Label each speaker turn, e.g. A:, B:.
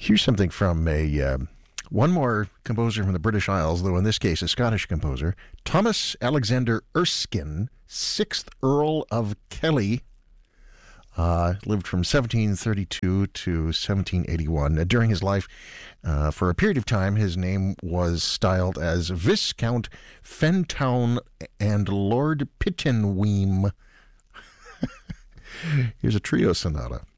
A: Here's something from one more composer from the British Isles, though in this case a Scottish composer, Thomas Alexander Erskine, 6th Earl of Kelly. Lived from 1732 to 1781. During his life, for a period of time, his name was styled as Viscount Fentown and Lord Pittenweem. Here's a trio sonata.